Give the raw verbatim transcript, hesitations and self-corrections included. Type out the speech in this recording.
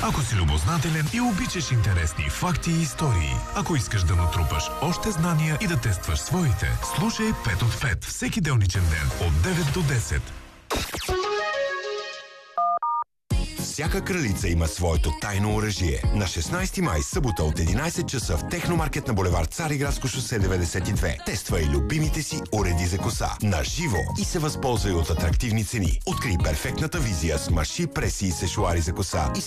Ако си любознателен и обичаш интересни факти и истории, ако искаш да натрупаш още знания и да тестваш своите, слушай пет от пет всеки делничен ден от девет до десет. Всяка кралица има своето тайно оръжие. На шестнайсети май, събота от единайсет часа в Техномаркет на булевард Цариградско шосе деветдесет и две. Тествай любимите си уреди за коса на живо и се възползвай от атрактивни цени. Открий перфектната визия с маши, преси и сешуари за коса и